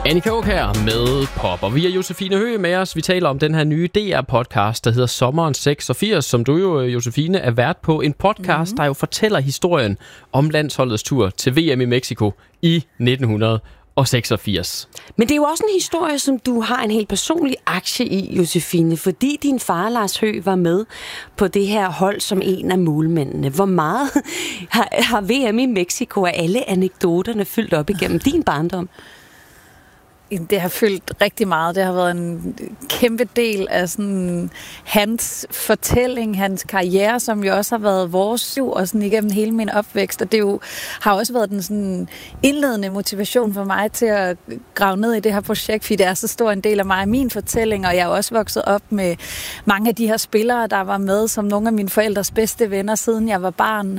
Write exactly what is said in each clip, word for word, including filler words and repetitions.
Annika Auk her med Pop, og vi er Josefine Høgh med os. Vi taler om den her nye D R-podcast, der hedder Sommeren seksogfirs, som du jo, Josefine, er vært på. En podcast, mm-hmm. der jo fortæller historien om landsholdets tur til V M i Mexico i nitten seksogfirs. Men det er jo også en historie, som du har en helt personlig aktie i, Josefine, fordi din far, Lars Høgh, var med på det her hold som en af målmændene. Hvor meget har, har V M i Mexico og alle anekdoterne fyldt op igennem din barndom? Det har fyldt rigtig meget. Det har været en kæmpe del af sådan hans fortælling, hans karriere, som jo også har været vores liv og sådan igennem hele min opvækst. Og det jo har også været den sådan indledende motivation for mig til at grave ned i det her projekt, fordi det er så stor en del af mig og min fortælling, og jeg er også vokset op med mange af de her spillere, der var med som nogle af mine forældres bedste venner, siden jeg var barn.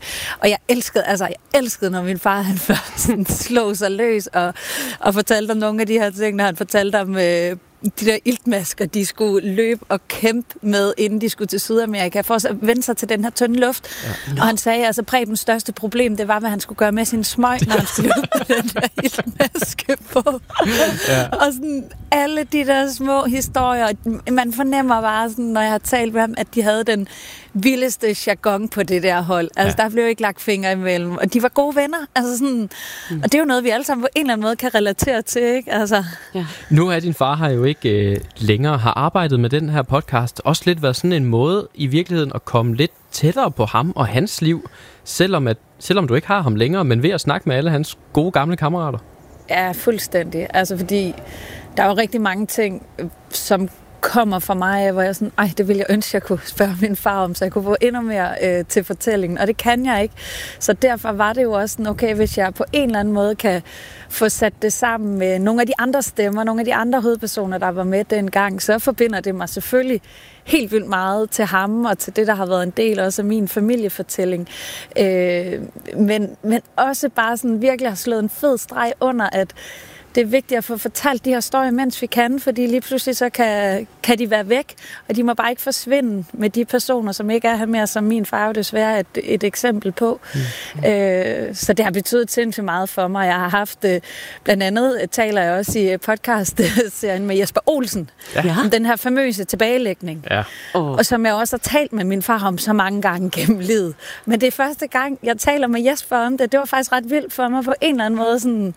Og jeg elskede, altså jeg elskede, når min far han først sådan slog sig løs og, og fortalte om nogle af de her ting, når han fortalte om øh, de der iltmasker, de skulle løbe og kæmpe med, inden de skulle til Sydamerika, for at vende sig til den her tynde luft. Ja. Og han sagde, altså Prebens største problem, det var, hvad han skulle gøre med sin smøg, når han skulle løbe med den der iltmaske på. Ja. Og sådan alle de der små historier, man fornemmer bare, sådan, når jeg har talt med ham, at de havde den vildeste jargon på det der hold. Altså, ja. Der blev jo ikke lagt fingre imellem. Og de var gode venner. Altså, sådan, mm. Og det er jo noget, vi alle sammen på en eller anden måde kan relatere til, ikke? Altså. Ja. Nu er din far har jo ikke øh, længere har arbejdet med den her podcast. Også lidt været sådan en måde i virkeligheden at komme lidt tættere på ham og hans liv, selvom, at, selvom du ikke har ham længere, men ved at snakke med alle hans gode gamle kammerater. Ja, fuldstændig. Altså, fordi der er jo rigtig mange ting, som kommer fra mig, hvor jeg sådan, ej, det ville jeg ønske, jeg kunne spørge min far om, så jeg kunne få endnu mere øh, til fortællingen, og det kan jeg ikke. Så derfor var det jo også sådan, okay, hvis jeg på en eller anden måde kan få sat det sammen med nogle af de andre stemmer, nogle af de andre hovedpersoner, der var med dengang, så forbinder det mig selvfølgelig helt vildt meget til ham, og til det, der har været en del også af min familiefortælling. Øh, men, men også bare sådan virkelig har slået en fed streg under, at det er vigtigt at få fortalt de her historier, mens vi kan, fordi lige pludselig så kan, kan de være væk, og de må bare ikke forsvinde med de personer, som ikke er her mere, som min far jo desværre er et, et eksempel på. Mm. Øh, så det har betydet sindssygt meget for mig. Jeg har haft, øh, blandt andet taler jeg også i podcast-serien med Jesper Olsen, ja. Om den her famøse tilbagelægning, ja. oh. og som jeg også har talt med min far om så mange gange gennem livet. Men det er første gang, jeg taler med Jesper om det. Det var faktisk ret vildt for mig på en eller anden måde, sådan